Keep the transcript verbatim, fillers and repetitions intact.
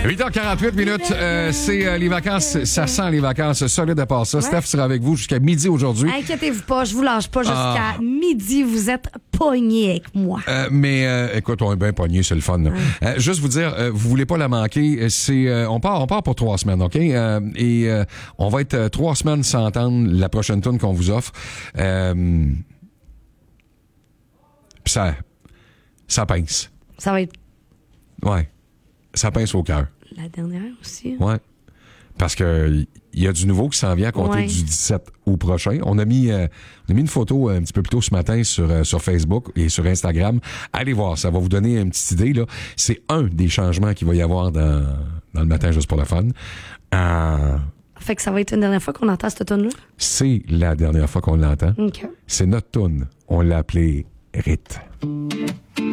huit heures quarante-huit minutes, euh, c'est euh, les vacances, ça sent les vacances solides à part ça. Ouais. Steph sera avec vous jusqu'à midi aujourd'hui. Inquiétez-vous pas, je vous lâche pas jusqu'à ah. midi, vous êtes pognés avec moi. Euh, mais euh, écoute, on est bien pognés, c'est le fun. Ouais. Euh, juste vous dire, euh, vous voulez pas la manquer, c'est euh, on part on part pour trois semaines, OK? Euh, et euh, on va être euh, trois semaines sans entendre la prochaine tune qu'on vous offre. Euh, Puis ça, ça pince. Ça va être... Ouais. Ça pince au cœur. La dernière aussi. Ouais. Parce que il y a du nouveau qui s'en vient à compter ouais. du dix-sept août prochain. On a mis, euh, on a mis une photo un petit peu plus tôt ce matin sur, euh, sur Facebook et sur Instagram. Allez voir, ça va vous donner une petite idée, là. C'est un des changements qu'il va y avoir dans, dans le matin juste pour le fun. Euh, fait que ça va être une dernière fois qu'on entend cette tune-là? C'est la dernière fois qu'on l'entend. OK. C'est notre tune. On l'a appelée Rite.